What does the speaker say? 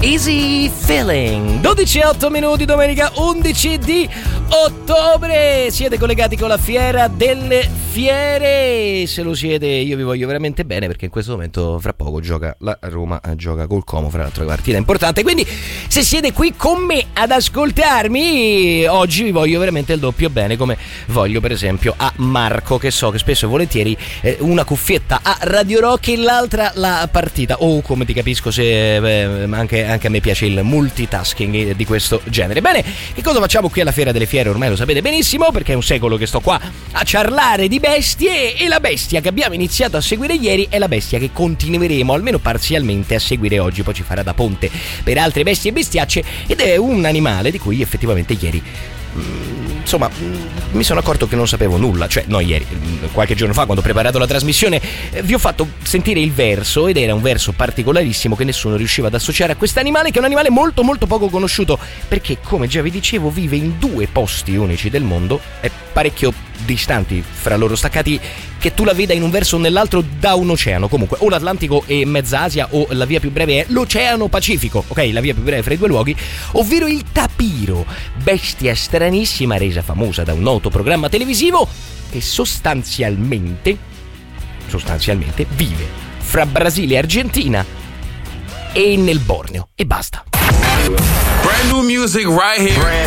Easy Feeling. 12:08, domenica 11 di ottobre. Siete collegati con la Fiera delle Fiere. Se lo siete, io vi voglio veramente bene, perché in questo momento, fra poco, gioca la Roma, gioca col Como, fra l'altro partita importante. Quindi se siete qui con me ad ascoltarmi, oggi vi voglio veramente il doppio bene, come voglio per esempio a Marco, che so che spesso e volentieri una cuffietta a Radio Rock e l'altra la partita, o come ti capisco, se anche a me piace il multitasking di questo genere. Bene, che cosa facciamo qui alla Fiera delle Fiere? Ormai lo sapete benissimo, perché è un secolo che sto qua a ciarlare di bestie, e la bestia che abbiamo iniziato a seguire ieri è la bestia che continueremo almeno parzialmente a seguire oggi, poi ci farà da ponte per altre bestie e bestiacce, ed è un animale di cui effettivamente ieri insomma mi sono accorto che non sapevo nulla, cioè no ieri, qualche giorno fa, quando ho preparato la trasmissione, vi ho fatto sentire il verso, ed era un verso particolarissimo che nessuno riusciva ad associare a quest'animale, che è un animale molto molto poco conosciuto, perché come già vi dicevo vive in 2 posti unici del mondo, è parecchio distanti fra loro, staccati che tu la veda in un verso o nell'altro da un oceano, comunque o l'Atlantico e mezza Asia, o la via più breve è l'Oceano Pacifico, ok, la via più breve fra i 2 luoghi, ovvero il tapiro, bestia stranissima resa famosa da un noto programma televisivo, che sostanzialmente vive fra Brasile e Argentina e nel Borneo, e basta. Brand new music right here.